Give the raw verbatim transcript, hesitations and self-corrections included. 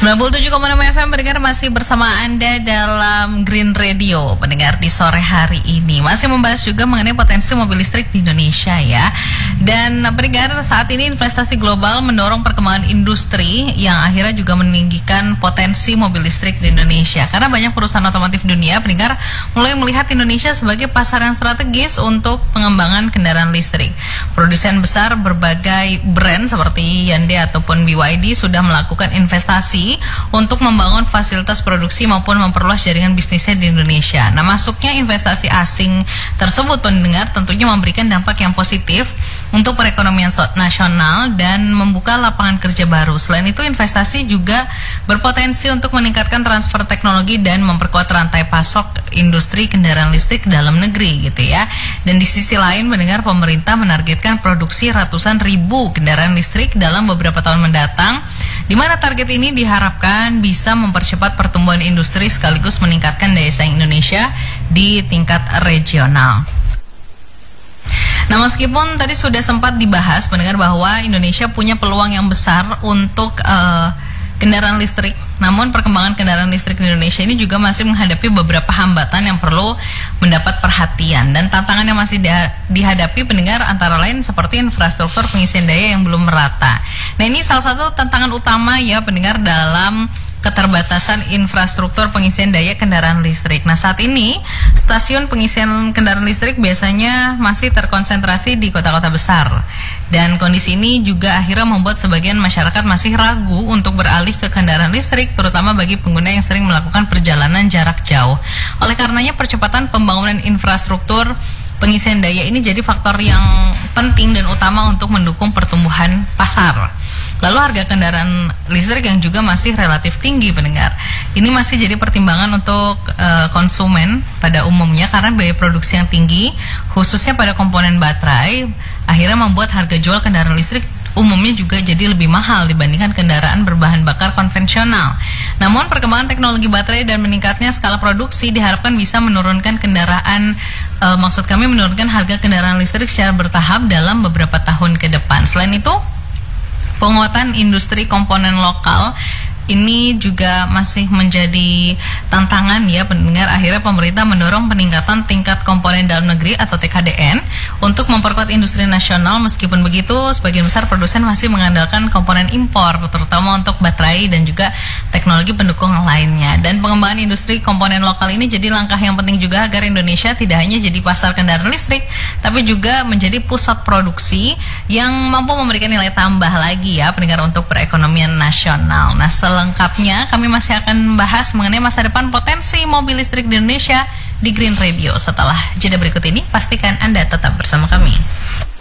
sembilan puluh tujuh koma enam F M pendengar masih bersama Anda dalam Green Radio pendengar di sore hari ini. Masih membahas juga mengenai potensi mobil listrik di Indonesia ya. Dan pendengar, saat ini investasi global mendorong perkembangan industri yang akhirnya juga meninggikan potensi mobil listrik di Indonesia. Karena banyak perusahaan otomotif dunia pendengar mulai melihat Indonesia sebagai pasar yang strategis untuk pengembangan kendaraan listrik. Produsen besar berbagai brand seperti Hyundai ataupun B Y D sudah melakukan investasi untuk membangun fasilitas produksi maupun memperluas jaringan bisnisnya di Indonesia. Nah, masuknya investasi asing tersebut pendengar tentunya memberikan dampak yang positif untuk perekonomian nasional dan membuka lapangan kerja baru. Selain itu, investasi juga berpotensi untuk meningkatkan transfer teknologi dan memperkuat rantai pasok industri kendaraan listrik dalam negeri gitu ya. Dan di sisi lain mendengar pemerintah menargetkan produksi ratusan ribu kendaraan listrik dalam beberapa tahun mendatang, di mana target ini diharapkan bisa mempercepat pertumbuhan industri sekaligus meningkatkan daya saing Indonesia di tingkat regional. Nah, meskipun tadi sudah sempat dibahas pendengar bahwa Indonesia punya peluang yang besar untuk uh, kendaraan listrik, namun perkembangan kendaraan listrik di Indonesia ini juga masih menghadapi beberapa hambatan yang perlu mendapat perhatian. Dan tantangan yang masih dihadapi pendengar antara lain seperti infrastruktur pengisian daya yang belum merata. Nah, ini salah satu tantangan utama ya pendengar dalam keterbatasan infrastruktur pengisian daya kendaraan listrik. Nah, saat ini stasiun pengisian kendaraan listrik biasanya masih terkonsentrasi di kota-kota besar. Dan kondisi ini juga akhirnya membuat sebagian masyarakat masih ragu untuk beralih ke kendaraan listrik, terutama bagi pengguna yang sering melakukan perjalanan jarak jauh. Oleh karenanya, percepatan pembangunan infrastruktur pengisian daya ini jadi faktor yang penting dan utama untuk mendukung pertumbuhan pasar. Lalu harga kendaraan listrik yang juga masih relatif tinggi pendengar. Ini masih jadi pertimbangan untuk uh, konsumen pada umumnya karena biaya produksi yang tinggi, khususnya pada komponen baterai, akhirnya membuat harga jual kendaraan listrik umumnya juga jadi lebih mahal dibandingkan kendaraan berbahan bakar konvensional. Namun perkembangan teknologi baterai dan meningkatnya skala produksi diharapkan bisa menurunkan kendaraan, e, maksud kami menurunkan harga kendaraan listrik secara bertahap dalam beberapa tahun ke depan. Selain itu, penguatan industri komponen lokal ini juga masih menjadi tantangan ya pendengar. Akhirnya pemerintah mendorong peningkatan tingkat komponen dalam negeri atau T K D N untuk memperkuat industri nasional. Meskipun begitu, sebagian besar produsen masih mengandalkan komponen impor, terutama untuk baterai dan juga teknologi pendukung lainnya. Dan pengembangan industri komponen lokal ini jadi langkah yang penting juga agar Indonesia tidak hanya jadi pasar kendaraan listrik, tapi juga menjadi pusat produksi yang mampu memberikan nilai tambah lagi ya pendengar untuk perekonomian nasional. Nah, lengkapnya kami masih akan membahas mengenai masa depan potensi mobil listrik di Indonesia di Green Radio. Setelah jeda berikut ini, pastikan Anda tetap bersama kami.